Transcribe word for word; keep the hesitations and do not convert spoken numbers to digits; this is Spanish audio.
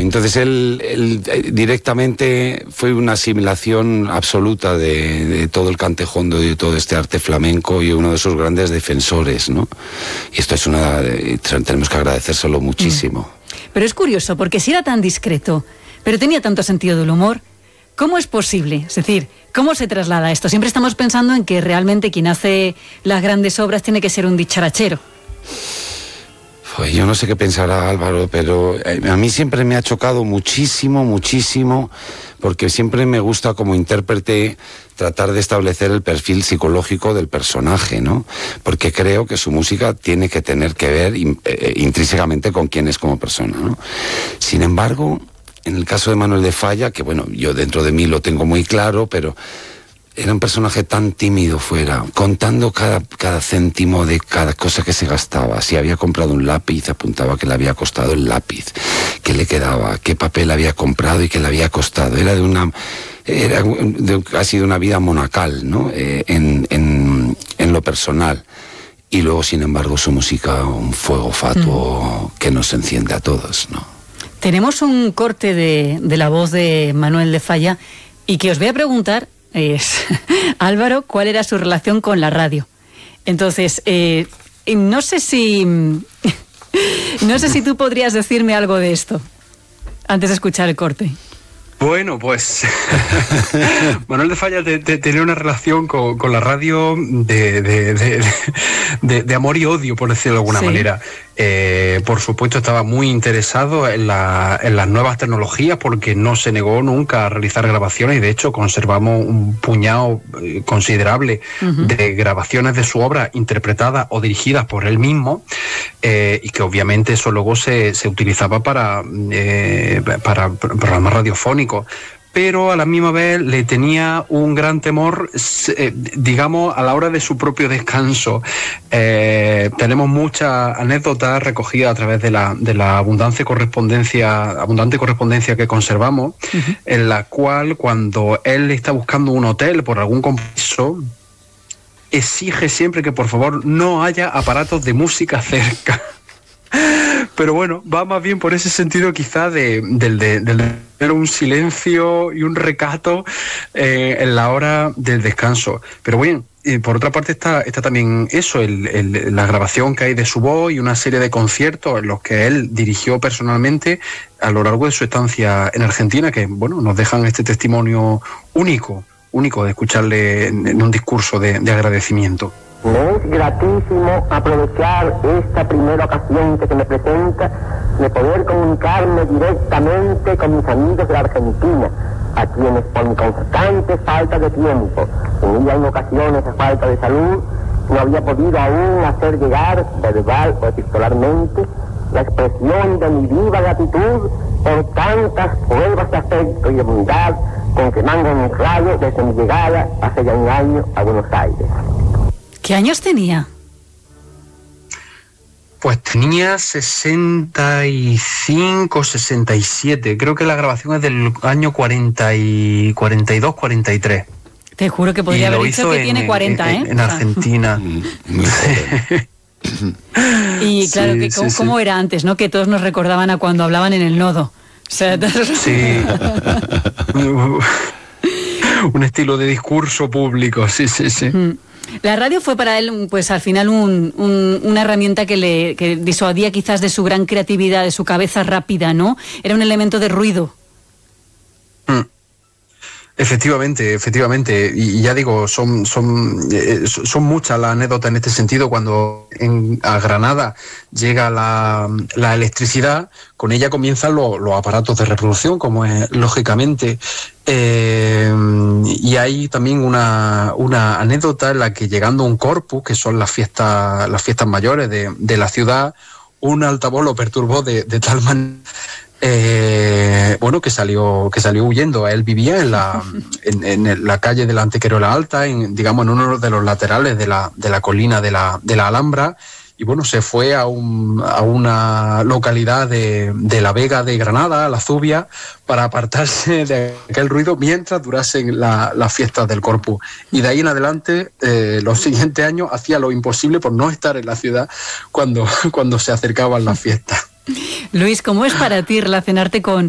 Entonces él, él directamente fue una asimilación absoluta de, de todo el cantejondo y de todo este arte flamenco, y uno de sus grandes defensores, ¿no? Y esto es una... tenemos que agradecérselo muchísimo. Mm. Pero es curioso, porque si era tan discreto, pero tenía tanto sentido del humor, ¿cómo es posible? Es decir, ¿cómo se traslada esto? Siempre estamos pensando en que realmente quien hace las grandes obras tiene que ser un dicharachero. Pues yo no sé qué pensará Álvaro, pero a mí siempre me ha chocado muchísimo, muchísimo, porque siempre me gusta como intérprete tratar de establecer el perfil psicológico del personaje, ¿no? Porque creo que su música tiene que tener que ver eh, intrínsecamente con quién es como persona, ¿no? Sin embargo, en el caso de Manuel de Falla, que bueno, yo dentro de mí lo tengo muy claro, pero era un personaje tan tímido fuera, contando cada, cada céntimo de cada cosa que se gastaba. Si había comprado un lápiz, apuntaba que le había costado el lápiz, qué le quedaba, qué papel había comprado y qué le había costado. Era de una... Era de, ha sido una vida monacal, ¿no? Eh, en, en, en lo personal. Y luego, sin embargo, su música, un fuego fatuo mm. que nos enciende a todos, ¿no? Tenemos un corte de, de la voz de Manuel de Falla, y que os voy a preguntar es, Álvaro, ¿cuál era su relación con la radio? Entonces, eh, no sé si no sé si tú podrías decirme algo de esto antes de escuchar el corte. Bueno, pues Manuel de Falla te, te, tenía una relación con, con la radio de, de, de, de, de amor y odio, por decirlo de alguna sí. manera. Eh, por supuesto, estaba muy interesado en, la, en las nuevas tecnologías, porque no se negó nunca a realizar grabaciones, y de hecho conservamos un puñado eh, considerable uh-huh. de grabaciones de su obra interpretadas o dirigidas por él mismo, eh, y que obviamente eso luego se, se utilizaba para, eh, para programas radiofónicos. Pero a la misma vez le tenía un gran temor, eh, digamos, a la hora de su propio descanso. Eh, tenemos muchas anécdotas recogidas a través de la, de la abundante correspondencia, abundante correspondencia que conservamos, uh-huh. en la cual, cuando él está buscando un hotel por algún compromiso, exige siempre que por favor no haya aparatos de música cerca. Pero bueno, va más bien por ese sentido quizá de, de, de, de, de un silencio y un recato eh, en la hora del descanso. Pero bueno, eh, por otra parte está, está también eso, el, el, la grabación que hay de su voz y una serie de conciertos en los que él dirigió personalmente a lo largo de su estancia en Argentina, que bueno, nos dejan este testimonio único, único de escucharle en, en un discurso de, de agradecimiento. Me es gratísimo aprovechar esta primera ocasión que se me presenta de poder comunicarme directamente con mis amigos de la Argentina, a quienes por mi constante falta de tiempo, unida en ocasiones a falta de salud, no había podido aún hacer llegar, verbal o epistolarmente, la expresión de mi viva gratitud por tantas pruebas de afecto y de bondad con que mandan mis rayos desde mi llegada hace ya un año a Buenos Aires. ¿Qué años tenía? Pues tenía sesenta y cinco, sesenta y siete. Creo que la grabación es del año cuarenta y dos, cuarenta y tres. Te juro que podría haber dicho que en, tiene cuarenta, en, ¿eh? En Argentina. Y claro, sí, que cómo, sí, cómo sí. era antes, ¿no? Que todos nos recordaban a cuando hablaban en el nodo. O sea, sí. Un estilo de discurso público, sí, sí, sí. Mm. La radio fue para él, pues al final, un, un, una herramienta que le que disuadía quizás de su gran creatividad, de su cabeza rápida, ¿no? Era un elemento de ruido. Mm. Efectivamente, efectivamente, y ya digo, son son eh, son muchas las anécdotas en este sentido. Cuando en, a Granada llega la, la electricidad, con ella comienzan los, los aparatos de reproducción, como es lógicamente, eh, y hay también una, una anécdota en la que, llegando a un corpus, que son las fiestas las fiestas mayores de, de la ciudad, un altavoz lo perturbó de, de tal manera Eh, bueno, que salió que salió huyendo. Él vivía en la en, en la calle de la Antequerola Alta, en, digamos, en uno de los laterales de la de la colina de la de la Alhambra, y bueno, se fue a un a una localidad de, de la Vega de Granada, la Zubia, para apartarse de aquel ruido mientras durasen la, las fiestas del Corpus. Y de ahí en adelante, eh, los siguientes años, hacía lo imposible por no estar en la ciudad cuando cuando se acercaban las fiestas. Luis, ¿cómo es para ti relacionarte con,